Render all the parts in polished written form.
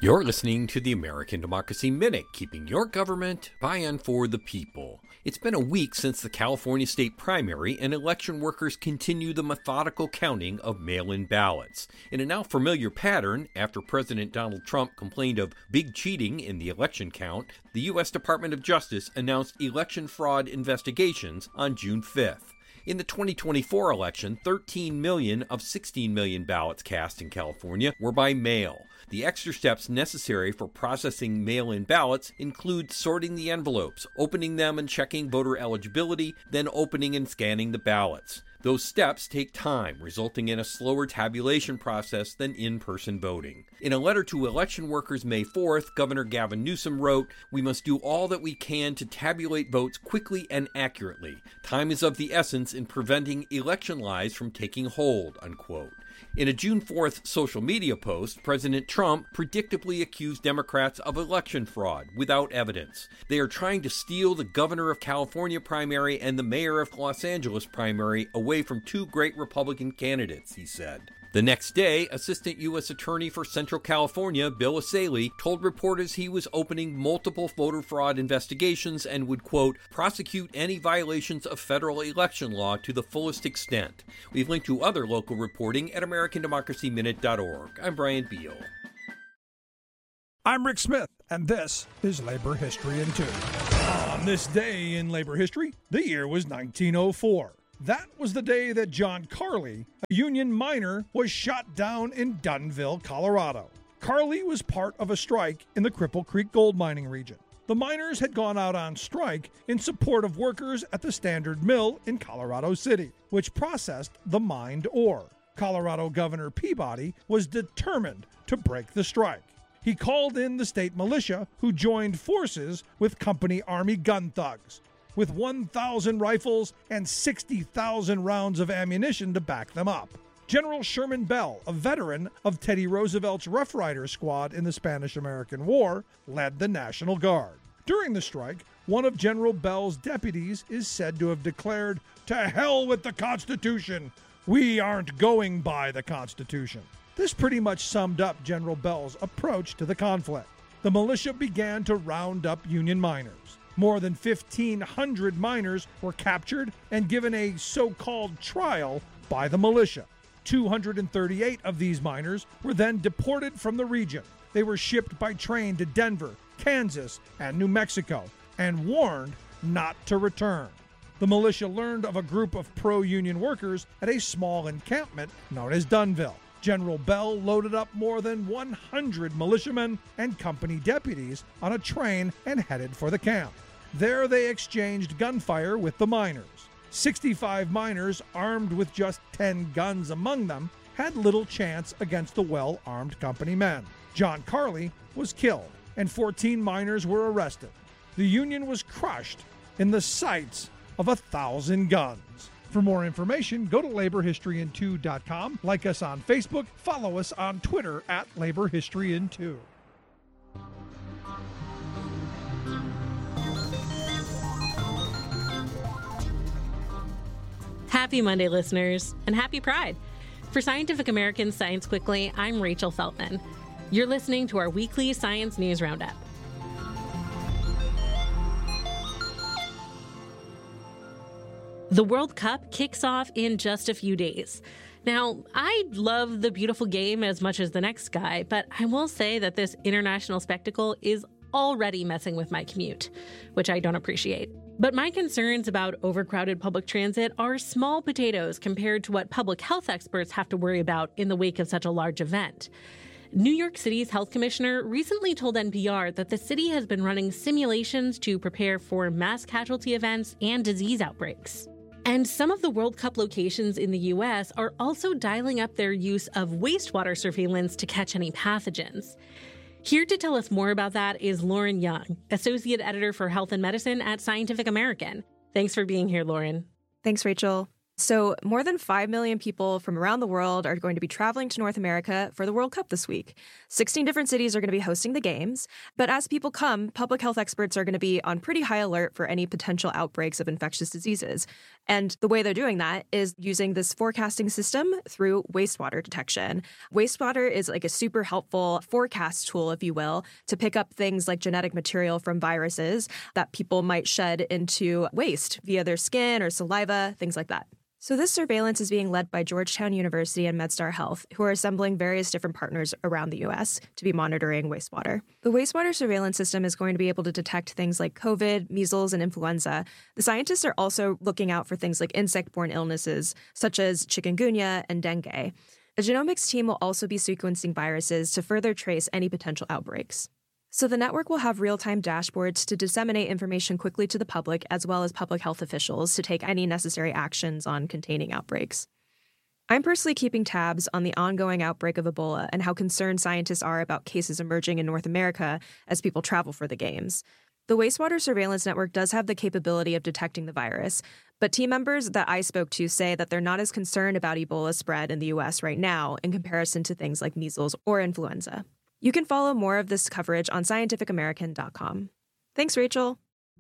You're listening to the American Democracy Minute, keeping your government by and for the people. It's been a week since the California state primary, and election workers continue the methodical counting of mail-in ballots. In a now familiar pattern, after President Donald Trump complained of big cheating in the election count, the U.S. Department of Justice announced election fraud investigations on June 5th. In the 2024 election, 13 million of 16 million ballots cast in California were by mail. The extra steps necessary for processing mail-in ballots include sorting the envelopes, opening them and checking voter eligibility, then opening and scanning the ballots. Those steps take time, resulting in a slower tabulation process than in-person voting. In a letter to election workers May 4th, Governor Gavin Newsom wrote, "We must do all that we can to tabulate votes quickly and accurately. Time is of the essence in preventing election lies from taking hold," unquote. In a June 4th social media post, President Trump predictably accused Democrats of election fraud without evidence. They are trying to steal the governor of California primary and the mayor of Los Angeles primary away from two great Republican candidates, he said. The next day, Assistant U.S. Attorney for Central California, Bill Essayli, told reporters he was opening multiple voter fraud investigations and would, quote, prosecute any violations of federal election law to the fullest extent. We've linked to other local reporting at AmericanDemocracyMinute.org. I'm Brian Beal. I'm Rick Smith, and this is Labor History in 2. On this day in labor history, the year was 1904. That was the day that John Carley, a union miner, was shot down in Dunnville, Colorado. Carley was part of a strike in the Cripple Creek gold mining region. The miners had gone out on strike in support of workers at the Standard Mill in Colorado City, which processed the mined ore. Colorado Governor Peabody was determined to break the strike. He called in the state militia, who joined forces with company army gun thugs, with 1,000 rifles and 60,000 rounds of ammunition to back them up. General Sherman Bell, a veteran of Teddy Roosevelt's Rough Rider Squad in the Spanish-American War, led the National Guard. During the strike, one of General Bell's deputies is said to have declared, "To hell with the Constitution! We aren't going by the Constitution." This pretty much summed up General Bell's approach to the conflict. The militia began to round up Union miners. More than 1,500 miners were captured and given a so-called trial by the militia. 238 of these miners were then deported from the region. They were shipped by train to Denver, Kansas, and New Mexico, and warned not to return. The militia learned of a group of pro-union workers at a small encampment known as Dunnville. General Bell loaded up more than 100 militiamen and company deputies on a train and headed for the camp. There they exchanged gunfire with the miners. 65 miners, armed with just 10 guns among them, had little chance against the well-armed company men. John Carley was killed, and 14 miners were arrested. The Union was crushed in the sights of 1,000 guns. For more information, go to laborhistoryin2.com, like us on Facebook, follow us on Twitter at laborhistoryin2. Happy Monday, listeners, and happy Pride. For Scientific American Science Quickly, I'm Rachel Feltman. You're listening to our weekly science news roundup. The World Cup kicks off in just a few days. Now, I love the beautiful game as much as the next guy, but I will say that this international spectacle is already messing with my commute, which I don't appreciate. But my concerns about overcrowded public transit are small potatoes compared to what public health experts have to worry about in the wake of such a large event. New York City's health commissioner recently told NPR that the city has been running simulations to prepare for mass casualty events and disease outbreaks. And some of the World Cup locations in the U.S. are also dialing up their use of wastewater surveillance to catch any pathogens. Here to tell us more about that is Lauren Young, Associate Editor for Health and Medicine at Scientific American. Thanks for being here, Lauren. Thanks, Rachel. So more than 5 million people from around the world are going to be traveling to North America for the World Cup this week. 16 different cities are going to be hosting the games. But as people come, public health experts are going to be on pretty high alert for any potential outbreaks of infectious diseases. And the way they're doing that is using this forecasting system through wastewater detection. Wastewater is like a super helpful forecast tool, if you will, to pick up things like genetic material from viruses that people might shed into waste via their skin or saliva, things like that. So this surveillance is being led by Georgetown University and MedStar Health, who are assembling various different partners around the U.S. to be monitoring wastewater. The wastewater surveillance system is going to be able to detect things like COVID, measles, and influenza. The scientists are also looking out for things like insect-borne illnesses, such as chikungunya and dengue. A genomics team will also be sequencing viruses to further trace any potential outbreaks. So the network will have real-time dashboards to disseminate information quickly to the public, as well as public health officials to take any necessary actions on containing outbreaks. I'm personally keeping tabs on the ongoing outbreak of Ebola and how concerned scientists are about cases emerging in North America as people travel for the games. The wastewater surveillance network does have the capability of detecting the virus, but team members that I spoke to say that they're not as concerned about Ebola spread in the U.S. right now in comparison to things like measles or influenza. You can follow more of this coverage on scientificamerican.com. Thanks, Rachel.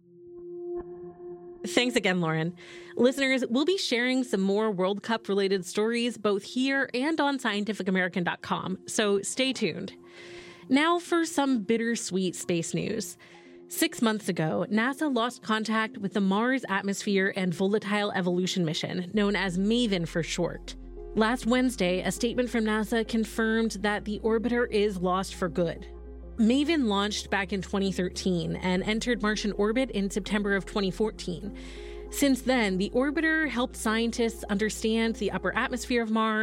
Thanks again, Lauren. Listeners, we'll be sharing some more World Cup-related stories both here and on scientificamerican.com, so stay tuned. Now for some bittersweet space news. 6 months ago, NASA lost contact with the Mars Atmosphere and Volatile Evolution mission, known as MAVEN for short. Last Wednesday, a statement from NASA confirmed that the orbiter is lost for good. MAVEN launched back in 2013 and entered Martian orbit in September of 2014. Since then, the orbiter helped scientists understand the upper atmosphere of Mars,